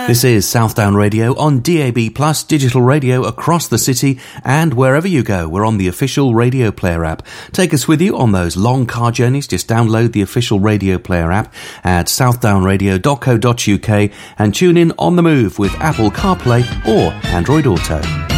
This is Southdown Radio on DAB+, digital radio across the city, and wherever you go, we're on the official Radio Player app. Take us with you on those long car journeys. Just download the official Radio Player app at southdownradio.co.uk and tune in on the move with Apple CarPlay or Android Auto.